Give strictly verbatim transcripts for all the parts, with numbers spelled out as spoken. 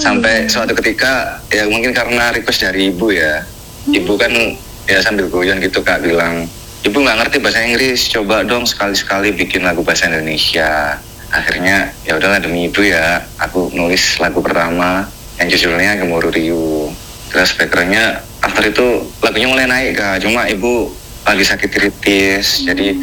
Sampai suatu ketika ya mungkin karena request dari ibu ya, ibu kan ya sambil guyon gitu Kak bilang, ibu nggak ngerti bahasa Inggris, coba dong sekali-sekali bikin lagu bahasa Indonesia. Akhirnya ya udahlah demi ibu ya, aku nulis lagu pertama yang judulnya Gemuruh Riuh. Terus backgroundnya after itu lagunya mulai naik Kak, cuma ibu lagi sakit kritis, jadi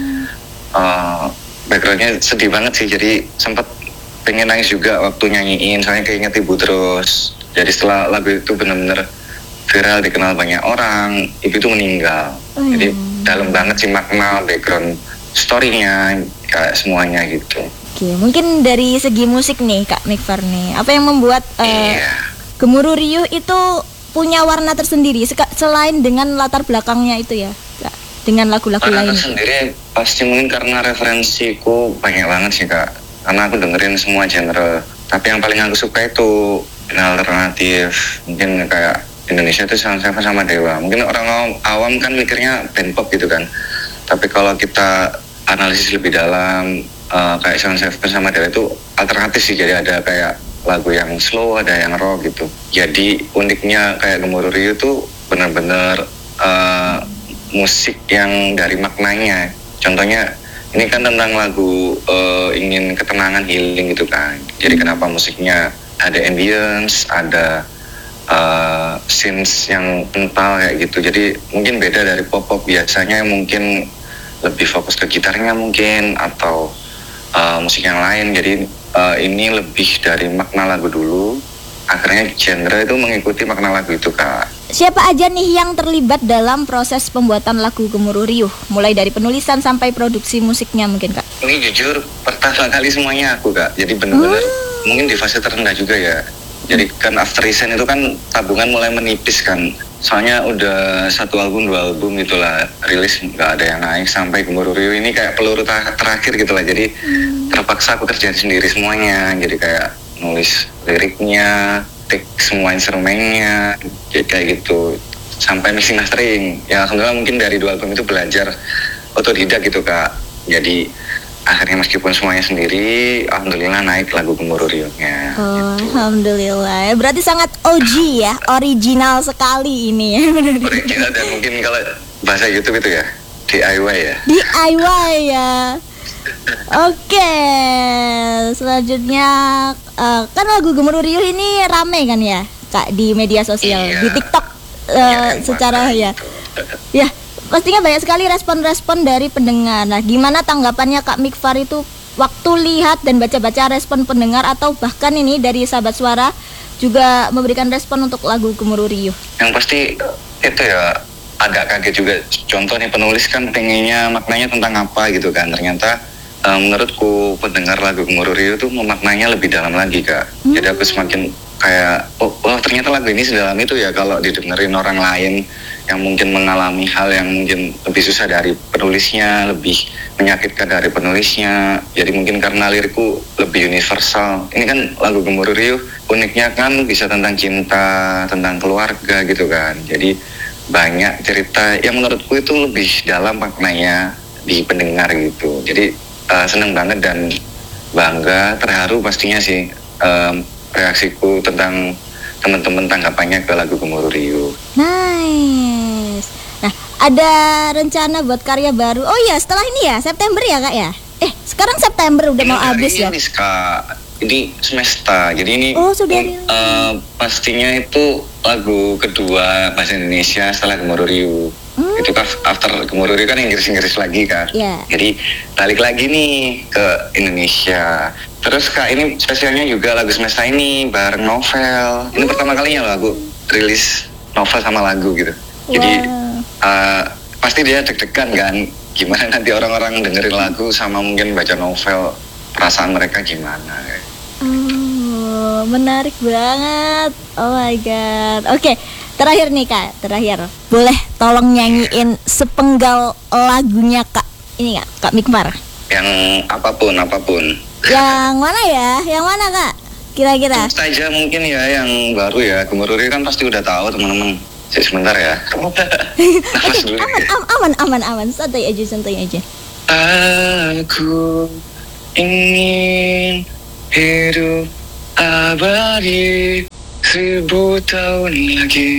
uh, backgroundnya sedih banget sih, jadi sempat pengen nangis juga waktu nyanyiin, soalnya keinget ibu terus. Jadi setelah lagu itu benar-benar viral, dikenal banyak orang, ibu itu meninggal. Oh, jadi dalam banget sih makna background story-nya, kayak semuanya gitu. Oke, mungkin dari segi musik nih Kak Mikfar nih, apa yang membuat uh, iya. Gemuruh Riuh itu punya warna tersendiri selain dengan latar belakangnya itu ya Kak, dengan lagu-lagu warna lain? Warna tersendiri pasti mungkin karena referensiku banyak banget sih Kak, karena aku dengerin semua genre. Tapi yang paling aku suka itu genre alternatif, mungkin kayak Indonesia itu Salon Seven sama Dewa. Mungkin orang awam, awam kan mikirnya band pop gitu kan. Tapi kalau kita analisis lebih dalam, uh, kayak Salon Seven sama Dewa itu alternatif sih. Jadi ada kayak lagu yang slow, ada yang rock gitu. Jadi uniknya kayak Gemuruh Riuh itu benar-benar uh, musik yang dari maknanya. Contohnya ini kan tentang lagu uh, ingin ketenangan, healing gitu kan. Jadi kenapa musiknya ada ambience, ada Uh, scenes yang kental kayak gitu. Jadi mungkin beda dari pop-pop biasanya, mungkin lebih fokus ke gitarnya mungkin atau uh, musik yang lain. Jadi uh, ini lebih dari makna lagu dulu, akhirnya genre itu mengikuti makna lagu itu Kak. Siapa aja nih yang terlibat dalam proses pembuatan lagu Gemuruh Riuh, mulai dari penulisan sampai produksi musiknya mungkin Kak? Ini jujur pertama kali semuanya aku Kak, jadi benar-benar hmm. mungkin di fase terendah juga ya. Jadi kan after recent itu kan tabungan mulai menipis kan. Soalnya udah satu album, dua album gitulah rilis, nggak ada yang naik. Sampai Gemuruh Riuh ini kayak peluru ta- terakhir gitulah. Jadi hmm. terpaksa aku kerjain sendiri semuanya. Jadi kayak nulis liriknya, take semua instrumennya, kayak gitu. Sampai mixing mastering. Ya alhamdulillah mungkin dari dua album itu belajar otodidak gitu Kak. Jadi akhirnya meskipun semuanya sendiri, alhamdulillah naik lagu Gemuruh Riuhnya. Oh, gitu. Alhamdulillah. Berarti sangat O G ya, original sekali ini ya. Original dan mungkin kalau bahasa YouTube itu ya, D I Y ya. D I Y ya. Oke, selanjutnya uh, kan lagu Gemuruh Riuh ini rame kan ya Kak di media sosial, iya. Di TikTok uh, ya, secara ya. Ya. Pastinya banyak sekali respon-respon dari pendengar. Nah, gimana tanggapannya Kak Mikfar itu waktu lihat dan baca-baca respon pendengar atau bahkan ini dari sahabat suara juga memberikan respon untuk lagu Gemuruh Riuh? Yang pasti itu ya agak kaget juga. Contoh nih penulis kan pengennya maknanya tentang apa gitu kan. Ternyata um, menurutku pendengar lagu Gemuruh Riuh tuh memaknanya lebih dalam lagi Kak. Hmm. Jadi aku semakin kayak oh, oh ternyata lagu ini sedalam itu ya kalau didengerin orang lain yang mungkin mengalami hal yang mungkin lebih susah dari penulisnya, lebih menyakitkan dari penulisnya. Jadi mungkin karena lirikku lebih universal. Ini kan lagu Gemuruh Riuh uniknya kan bisa tentang cinta, tentang keluarga gitu kan. Jadi banyak cerita yang menurutku itu lebih dalam maknanya di pendengar gitu. Jadi uh, senang banget dan bangga, terharu pastinya sih um, reaksiku tentang teman-teman tanggapannya ke lagu Gemuruh Riuh. Nice. Nah, ada rencana buat karya baru. Oh iya, setelah ini ya, September ya Kak ya? Eh, sekarang September udah ini mau habis ya? Ini Kak, ini semesta. Jadi ini oh, sudah uh, pastinya itu lagu kedua bahasa Indonesia setelah Gemuruh Riuh. Hmm. Itu kan after Gemuruh Riuh kan Inggris-Inggris lagi kan. Yeah. Jadi balik lagi nih ke Indonesia. Terus Kak ini spesialnya juga lagu semesta ini bareng novel. Ini hmm. pertama kalinya loh aku rilis novel sama lagu gitu. Wow. Jadi uh, pasti dia deg-degan kan. Gimana nanti orang-orang dengerin lagu sama mungkin baca novel, perasaan mereka gimana. Oh, menarik banget. Oh my god. Oke. Okay. Terakhir nih Kak, terakhir. Boleh tolong nyanyiin sepenggal lagunya Kak. Ini Kak, Kak Mikfar. Yang apapun, apapun. Yang mana ya? Yang mana Kak? Kira-kira? Saja mungkin ya yang baru ya. Gemuruh Riuh kan pasti udah tahu teman-teman. Saya sebentar ya. Nafas dulu. Aman, ya. aman, aman, aman. Santai aja, santai aja. Aku ingin hidup abadi Seribu tahun lagi,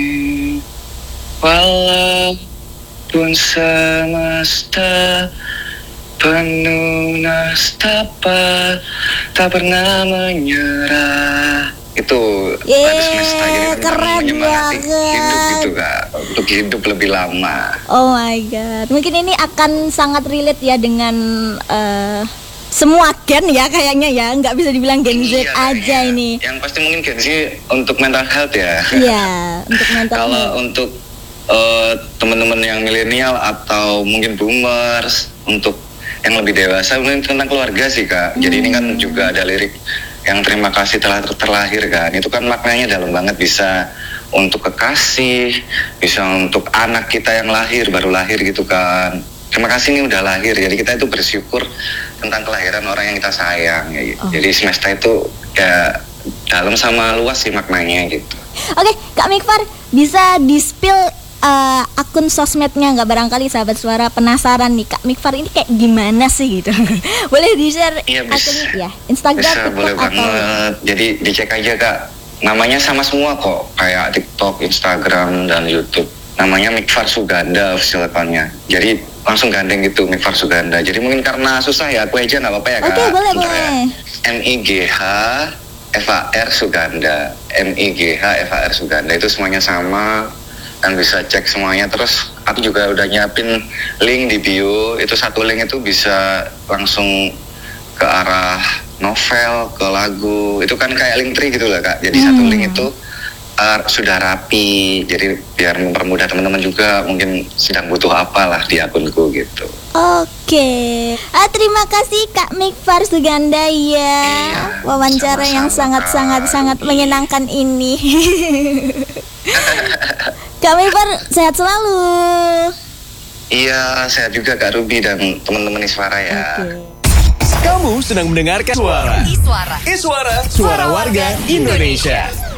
walaupun semesta penuh nestapa, tak pernah menyerah. Itu Yeay, lagu semesta, jadi tentang keren menyemangati hidup banget. gitu kak, untuk hidup lebih lama. Oh my god, mungkin ini akan sangat relate ya dengan eh, semua gen ya kayaknya ya, nggak bisa dibilang Gen Z Iya, aja iya. ini. Yang pasti mungkin Gen Z untuk mental health ya. Iya, untuk mental Kalau health. untuk eh, teman-teman yang milenial atau mungkin boomers, untuk yang lebih dewasa mungkin tentang keluarga sih kak. Jadi ini kan juga ada lirik yang terima kasih telah ter- terlahir kan. Itu kan maknanya dalam banget, bisa untuk kekasih, bisa untuk anak kita yang lahir, baru lahir gitu kan. Terima kasih nih udah lahir. Jadi kita itu bersyukur tentang kelahiran orang yang kita sayang ya. Oh. Jadi semesta itu ya dalam sama luas sih maknanya gitu. Oke, Kak Mikfar bisa di-spill eh, akun sosmednya nggak, barangkali sahabat suara penasaran nih Kak Mikfar ini kayak gimana sih gitu. Boleh di-share Iya, bisa. akunnya ya, Instagram, Bisa, TikTok boleh atau banget. Jadi dicek aja kak. Namanya sama semua kok, kayak TikTok, Instagram, dan YouTube. Namanya Mikfar Suganda official account-nya. Jadi langsung gandeng gitu, Mikfar Suganda. Jadi mungkin karena susah ya, aku aja nggak apa-apa ya kak. Oke, boleh, Bentar ya. boleh. M I G H F A R Suganda. M I G H F A R Suganda, itu semuanya sama. Dan bisa cek semuanya. Terus aku juga udah nyiapin link di bio. Itu satu link itu bisa langsung ke arah novel, ke lagu. Itu kan kayak link tree gitu lah kak. Jadi Hmm. satu link itu uh, sudah rapi. Jadi biar mempermudah teman-teman juga, mungkin sedang butuh apa lah di akunku gitu. Oke, ah, terima kasih Kak Mikfar Suganda ya, Iya, wawancara yang sama-sama, sangat-sangat Kak. sangat menyenangkan ini. Kak Mikfar sehat selalu. Iya, saya juga Kak Ruby dan teman-teman Iswara ya. Oke. Kamu sedang mendengarkan Suara Iswara. Iswara, suara warga Indonesia.